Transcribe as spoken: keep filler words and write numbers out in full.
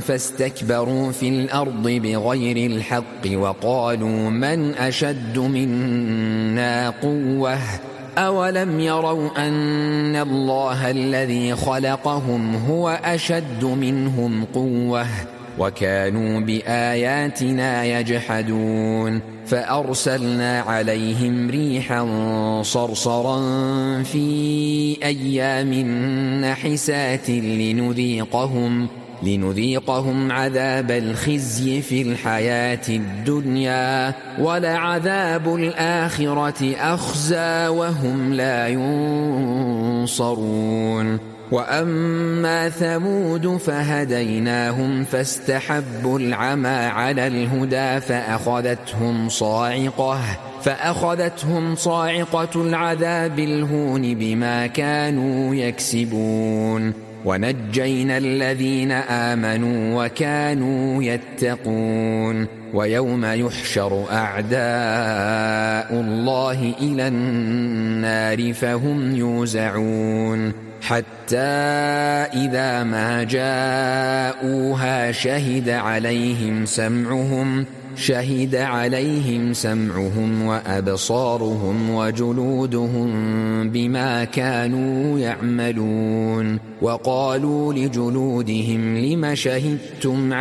فاستكبروا في الأرض بغير الحق وقالوا من أشد منا قوة أولم يروا أن الله الذي خلقهم هو أشد منهم قوة وكانوا بآياتنا يجحدون فأرسلنا عليهم ريحا صرصرا في أيام نحسات لنذيقهم لنذيقهم عذاب الخزي في الحياة الدنيا ولعذاب الآخرة أخزى وهم لا ينصرون وأما ثمود فهديناهم فاستحبوا العمى على الهدى فأخذتهم صاعقة فأخذتهم صاعقة العذاب الهون بما كانوا يكسبون ونجينا الذين آمنوا وكانوا يتقون ويوم يحشر أعداء الله إلى النار فهم يوزعون حتى إذا ما جاءوها شهد عليهم سمعهم شهد عليهم سمعهم وأبصارهم وجلودهم بما كانوا يعملون وقالوا لجلودهم لم شهدتم